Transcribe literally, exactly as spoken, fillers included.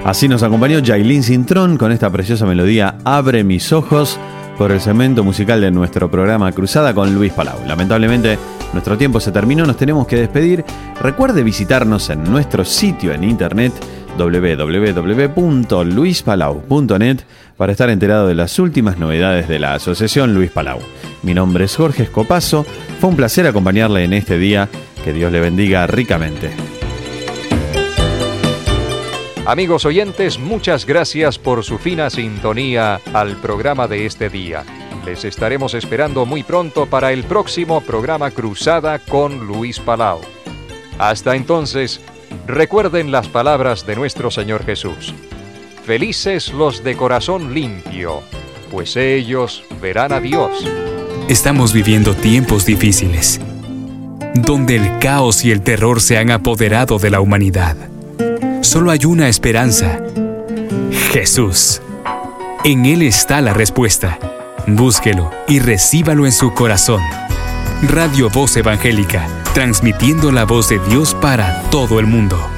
Así nos acompañó Yailin Cintrón con esta preciosa melodía Abre mis ojos por el segmento musical de nuestro programa Cruzada con Luis Palau. Lamentablemente nuestro tiempo se terminó, nos tenemos que despedir. Recuerde visitarnos en nuestro sitio en internet doble u doble u doble u punto luis palau punto net para estar enterado de las últimas novedades de la Asociación Luis Palau. Mi nombre es Jorge Escopazo, fue un placer acompañarle en este día, que Dios le bendiga ricamente. Amigos oyentes, muchas gracias por su fina sintonía al programa de este día. Les estaremos esperando muy pronto para el próximo programa Cruzada con Luis Palau. Hasta entonces, recuerden las palabras de nuestro Señor Jesús. Felices los de corazón limpio, pues ellos verán a Dios. Estamos viviendo tiempos difíciles, donde el caos y el terror se han apoderado de la humanidad. Solo hay una esperanza: Jesús. En Él está la respuesta. Búsquelo y recíbalo en su corazón. Radio Voz Evangélica, transmitiendo la voz de Dios para todo el mundo.